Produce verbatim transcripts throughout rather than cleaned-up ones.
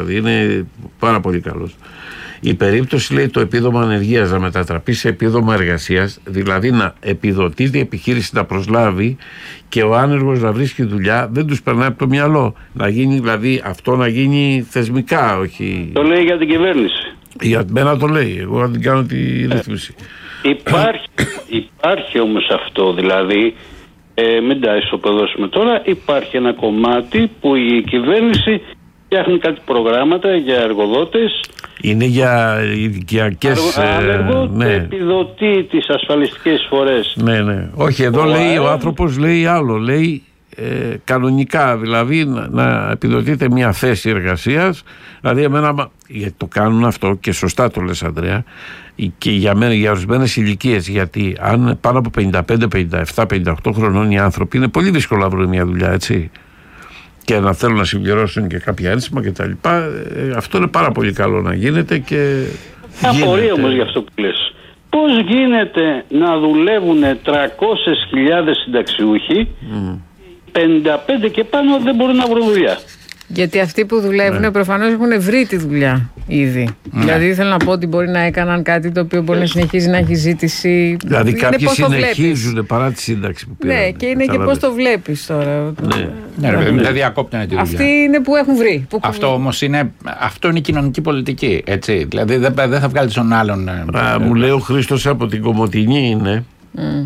δηλαδή, είναι πάρα πολύ καλός. Η περίπτωση, λέει, το επίδομα ανεργίας να μετατραπεί σε επίδομα εργασίας, δηλαδή να επιδοτείται η επιχείρηση να προσλάβει και ο άνεργος να βρίσκει δουλειά, δεν τους περνάει από το μυαλό. Να γίνει, δηλαδή, αυτό να γίνει θεσμικά, όχι. Το λέει για την κυβέρνηση. Για μένα το λέει, εγώ να την κάνω τη ρύθμιση. Ε, υπάρχει, υπάρχει όμως αυτό, δηλαδή, ε, μην τα ισοπεδώσουμε τώρα, υπάρχει ένα κομμάτι που η κυβέρνηση φτιάχνει κάτι προγράμματα για εργοδότες. Είναι για ηλικιακές. Ανεργό, ναι. επιδοτεί τις ασφαλιστικές εισφορές. Ναι, ναι. Όχι, εδώ ο λέει αέρα... ο άνθρωπος λέει άλλο. Λέει ε, κανονικά, δηλαδή να, να επιδοτείται μια θέση εργασίας. Δηλαδή, εμένα, γιατί το κάνουν αυτό και σωστά το λες, Ανδρέα, και για, μένα, για ορισμένες ηλικίες. Γιατί αν πάνω από πενήντα πέντε, πενήντα επτά, πενήντα οκτώ χρονών οι άνθρωποι, είναι πολύ δύσκολο να βρουν μια δουλειά, έτσι. Και να θέλουν να συμπληρώσουν και κάποια ένσημα κτλ. Ε, αυτό είναι πάρα πολύ καλό να γίνεται και. Απορία όμως για αυτό που λες. Πώς γίνεται να δουλεύουν τριακόσιες χιλιάδες συνταξιούχοι, mm. πενήντα πέντε και πάνω δεν μπορούν να βρουν δουλειά? Γιατί αυτοί που δουλεύουν ναι. προφανώς έχουν βρει τη δουλειά ήδη. Ναι. Δηλαδή θέλω να πω ότι μπορεί να έκαναν κάτι το οποίο μπορεί να συνεχίζει να έχει ζήτηση. Δηλαδή είναι κάποιοι συνεχίζουν παρά τη σύνταξη που πήραν. Ναι, και είναι και πώς το βλέπεις τώρα. Ναι, ναι, ναι, ναι. Δεν διακόπτουν τη δουλειά. Αυτοί είναι που έχουν βρει. Που αυτό έχουν... όμως είναι, αυτό είναι η κοινωνική πολιτική. Έτσι. Δηλαδή δεν, δεν θα βγάλει τον άλλον. Α, μου λέει ο Χρήστος από την Κομοτηνή είναι. Mm.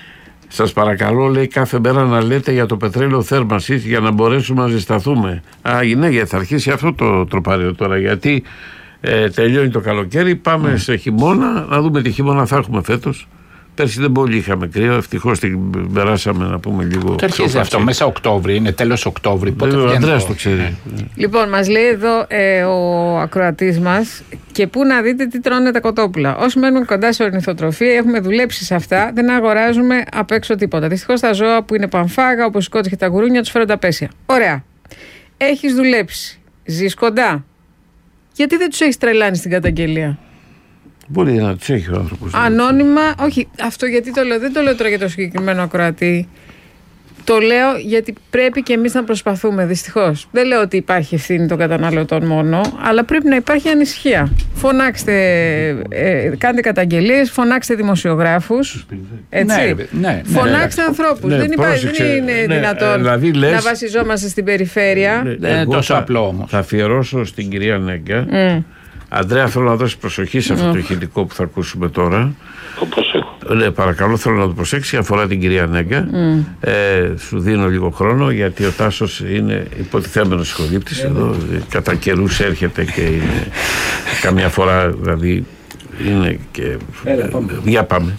Σας παρακαλώ, λέει, κάθε μέρα να λέτε για το πετρέλαιο θέρμανσης για να μπορέσουμε να ζεσταθούμε. Α, ναι, γιατί θα αρχίσει αυτό το τροπάριο τώρα. Γιατί ε, τελειώνει το καλοκαίρι, πάμε mm. σε χειμώνα, να δούμε τι χειμώνα θα έχουμε φέτος. Πέρσι δεν πολύ είχαμε κρύο, ευτυχώς την περάσαμε να πούμε λίγο. Το αρχίζει αυτό μέσα Οκτώβρη, είναι τέλος Οκτώβρη. Πότε ο Ανδρέας το ξέρει. Λοιπόν, μας λέει εδώ ε, ο ακροατής μας, και πού να δείτε τι τρώνε τα κοτόπουλα. Όσοι μένουν κοντά σε ορνηθοτροφία, έχουμε δουλέψει σε αυτά, δεν αγοράζουμε απ' έξω τίποτα. Δυστυχώς τα ζώα που είναι πανφάγα, όπως οι κότες και τα γουρούνια, τους φέρουν τα πέσια. Ωραία. Έχεις δουλέψει, ζεις κοντά. Γιατί δεν τους έχεις τρελάνει στην καταγγελία? Μπορεί να τους έχει ο άνθρωπος. Ανώνυμα, όχι, αυτό γιατί το λέω, δεν το λέω τώρα για το συγκεκριμένο ακροατή. Το λέω γιατί πρέπει και εμείς να προσπαθούμε, δυστυχώς. Δεν λέω ότι υπάρχει ευθύνη των καταναλωτών μόνο, αλλά πρέπει να υπάρχει ανησυχία. Φωνάξτε, ε, κάντε καταγγελίες, φωνάξτε δημοσιογράφους. Έτσι. Ναι, ναι, φωνάξτε ναι, ανθρώπους. Ναι, δεν, υπάρχει, δεν είναι ναι, δυνατόν δηλαδή, λες, να βασιζόμαστε στην περιφέρεια. Ναι, δεν είναι τόσο απλό όμως. Θα αφιερώσω στην κυρία Νέγκα. Mm. Αντρέα, θέλω να δώσει προσοχή σε αυτό mm. το ηχητικό που θα ακούσουμε τώρα. Το προσέχω. Ναι, παρακαλώ, θέλω να το προσέξει. Αφορά την κυρία Νέγκα. Mm. Ε, σου δίνω λίγο χρόνο, γιατί ο Τάσος είναι υποτιθέμενος σχολήπτης εδώ. Κατά καιρούς έρχεται και είναι καμιά φορά, δηλαδή είναι και. Έλα, πάμε. Για πάμε.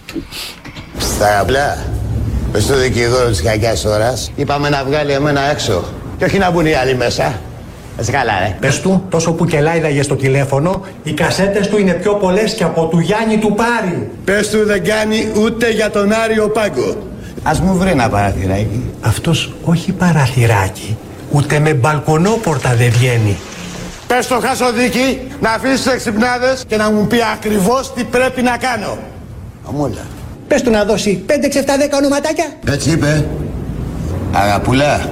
Στα απλά, πες στο δικηγόρο της κακιάς ώρας, είπαμε να βγάλει εμένα έξω. Και όχι να μπουν οι άλλοι μέσα. Έτσι καλά, ρε. Πες του, τόσο που κελάιδαγε στο τηλέφωνο, οι κασέτες του είναι πιο πολλές και από του Γιάννη του Πάρη. Πες του δεν κάνει ούτε για τον Άριο Πάγκο. Ας μου βρει ένα παραθυράκι. Αυτός όχι παραθυράκι, ούτε με μπαλκονόπορτα δεν βγαίνει. Πες στο Χασοδίκη να αφήσει τους εξυπνάδες και να μου πει ακριβώς τι πρέπει να κάνω. Αμόλα. Πες του να δώσει πέντε, έξι, επτά, δέκα ονοματάκια. Έτσι είπε. Αγαπουλά.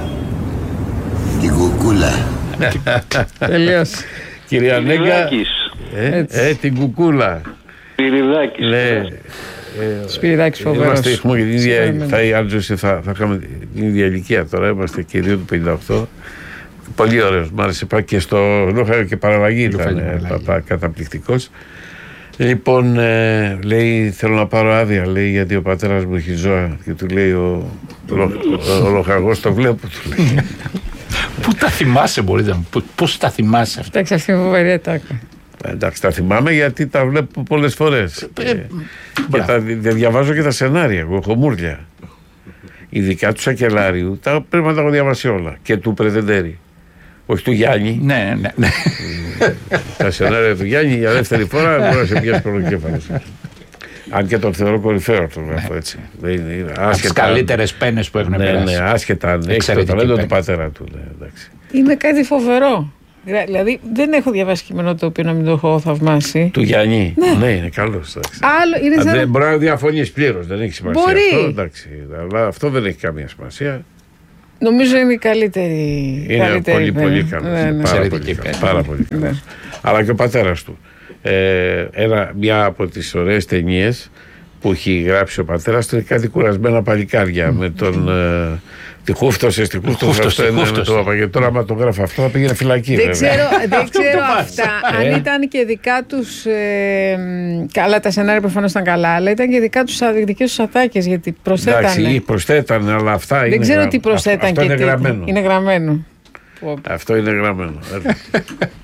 Την κουκούλα. Τελείωσε. Κυρία Νέγκα, ε, ε, την κουκούλα. Σπυριδάκης. Ναι. Σπυριδάκης φοβερός. Είμαστε, έχουμε την ίδια, θα, η άλλη θα, θα είχαμε την ίδια ηλικία τώρα, είμαστε και οι δύο του πενήντα οκτώ. Πολύ ωραίος, μ' άρεσε, και στο Λόχαιο και παραλλαγή ήταν ε, καταπληκτικός. Λοιπόν, ε, λέει, θέλω να πάρω άδεια, λέει, γιατί ο πατέρας μου έχει ζώα. Και του λέει ο, ο, ο, ο Λοχαγός, το βλέπω, του λέει. Πού τα θυμάσαι, μπορείς να μου πεις, πώς τα θυμάσαι αυτά? Εντάξει, αυτή είναι φοβερή ατάκα. Εντάξει, τα θυμάμαι γιατί τα βλέπω πολλές φορές. Ε, και και τα, διαβάζω και τα σενάρια, εγώ έχω μούρλια. Ειδικά του Σακελάριου, τα πρέπει να τα έχω διαβάσει όλα. Και του Πρεδεντέρη. Όχι του Γιάννη. Ναι, ναι, ναι. Τα σενάρια του Γιάννη για δεύτερη φορά μπορεί να σε πιάσει προνοκέφαλος. Αν και τον θεωρώ κορυφαίο τον γράφω έτσι. Από τις καλύτερες πένες που έχουν περάσει. Ναι, άσχετα αν έχει το ταλέντο του πατέρα του. Είναι κάτι φοβερό. Δηλαδή δεν έχω διαβάσει κείμενο το οποίο να μην το έχω θαυμάσει. Του Γιάννη. Ναι, ναι, είναι καλός. Δεν μπορεί να διαφωνείς πλήρως, δεν έχει σημασία. Μπορεί. Αυτό, εντάξει, αλλά αυτό δεν έχει καμία σημασία. Νομίζω είναι η καλύτερη. Είναι καλύτερη πολύ, πέρα. πολύ καλό. Ναι, ναι. Πάρα, πολύ καλός, πάρα πολύ καλός. Ναι. Αλλά και ο πατέρας του. Ε, ένα, μια από τις ωραίες ταινίες που έχει γράψει ο πατέρας του είναι κάτι κουρασμένα παλικάρια mm. με τον. Ε, τη χούφτωσε, τη χούφτωσε. Αυτό είναι με το παπαγέ. Τώρα, άμα το γράφω αυτό, θα πήγαινε φυλακή. Δεν βέβαια. ξέρω, δεν ξέρω αυτά. Αν Ε. ήταν και δικά τους. Ε, καλά, τα σενάρια προφανώς ήταν καλά, αλλά ήταν και δικά τους δικές τους ατάκες γιατί προσθέτανε. Εντάξει, προσθέτανε, αλλά αυτά δεν είναι. ξέρω γραμ... τι προσθέταν αυτό, και αυτό τι. είναι γραμμένο. Είναι γραμμένο. Αυτό είναι γραμμένο.